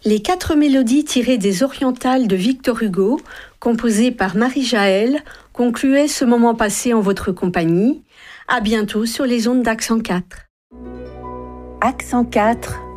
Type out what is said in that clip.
Les 4 mélodies tirées des orientales de Victor Hugo, composées par Marie-Jaëlle, concluaient ce moment passé en votre compagnie. À bientôt sur les ondes d'Accent 4. Accent 4,